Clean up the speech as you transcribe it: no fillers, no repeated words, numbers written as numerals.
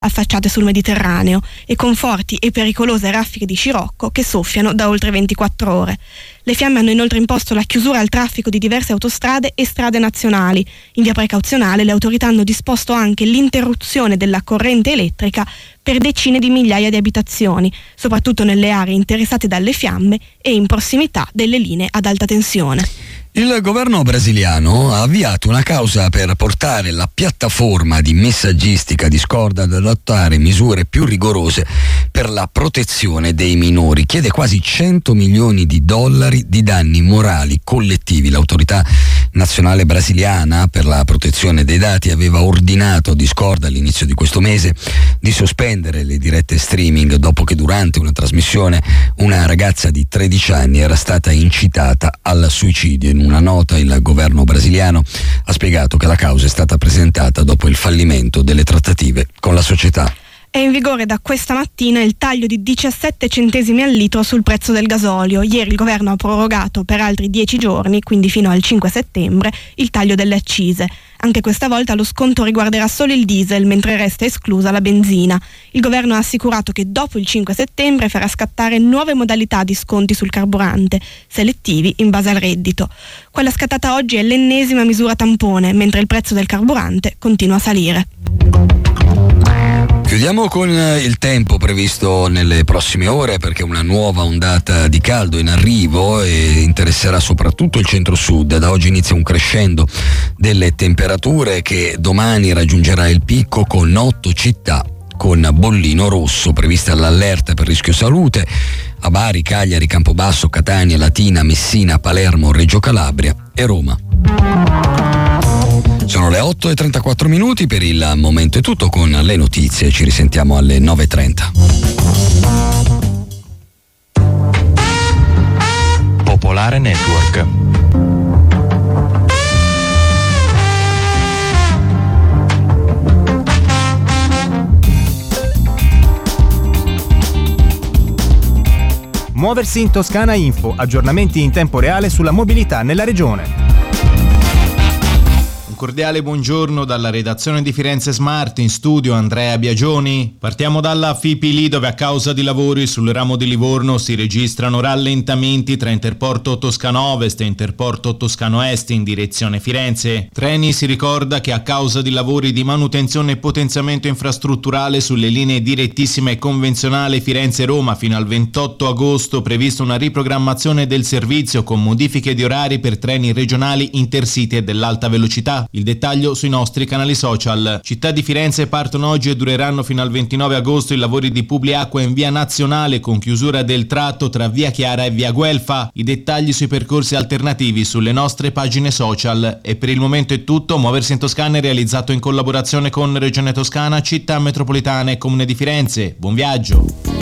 affacciate sul Mediterraneo e con forti e pericolose raffiche di scirocco che soffiano da oltre 24 ore. Le fiamme hanno inoltre imposto la chiusura al traffico di diverse autostrade e strade nazionali. In via precauzionale le autorità hanno disposto anche l'interruzione della corrente elettrica per decine di migliaia di abitazioni, soprattutto nelle aree interessate dalle fiamme e in prossimità delle linee ad alta tensione. Il governo brasiliano ha avviato una causa per portare la piattaforma di messaggistica Discord ad adottare misure più rigorose per la protezione dei minori. Chiede quasi $100 milioni di danni morali collettivi. L'autorità nazionale brasiliana per la protezione dei dati aveva ordinato a Discord all'inizio di questo mese di sospendere le dirette streaming dopo che durante una trasmissione una ragazza di 13 anni era stata incitata al suicidio. In una nota il governo brasiliano ha spiegato che la causa è stata presentata dopo il fallimento delle trattative con la società. È in vigore da questa mattina il taglio di 17 centesimi al litro sul prezzo del gasolio. Ieri il governo ha prorogato per altri 10 giorni, quindi fino al 5 settembre, il taglio delle accise. Anche questa volta lo sconto riguarderà solo il diesel, mentre resta esclusa la benzina. Il governo ha assicurato che dopo il 5 settembre farà scattare nuove modalità di sconti sul carburante, selettivi in base al reddito. Quella scattata oggi è l'ennesima misura tampone, mentre il prezzo del carburante continua a salire. Chiudiamo con il tempo previsto nelle prossime ore, perché una nuova ondata di caldo in arrivo e interesserà soprattutto il centro-sud. Da oggi inizia un crescendo delle temperature che domani raggiungerà il picco con 8 città con bollino rosso, prevista l'allerta per rischio salute a Bari, Cagliari, Campobasso, Catania, Latina, Messina, Palermo, Reggio Calabria e Roma. Sono le 8:34 minuti, per il momento è tutto con le notizie, ci risentiamo alle 9:30. Popolare Network. Muoversi in Toscana Info, aggiornamenti in tempo reale sulla mobilità nella regione. Cordiale buongiorno dalla redazione di Firenze Smart, in studio Andrea Biagioni. Partiamo dalla FIPI dove a causa di lavori sul ramo di Livorno si registrano rallentamenti tra Interporto Toscano Ovest e Interporto Toscano Est in direzione Firenze. Treni si ricorda che a causa di lavori di manutenzione e potenziamento infrastrutturale sulle linee direttissima e convenzionale Firenze-Roma fino al 28 agosto prevista una riprogrammazione del servizio con modifiche di orari per treni regionali Intercity e dell'alta velocità. Il dettaglio sui nostri canali social. Città di Firenze partono oggi e dureranno fino al 29 agosto i lavori di Publiacqua in via Nazionale con chiusura del tratto tra via Chiara e via Guelfa. I dettagli sui percorsi alternativi sulle nostre pagine social. E per il momento è tutto. Muoversi in Toscana è realizzato in collaborazione con Regione Toscana, Città Metropolitana e Comune di Firenze. Buon viaggio!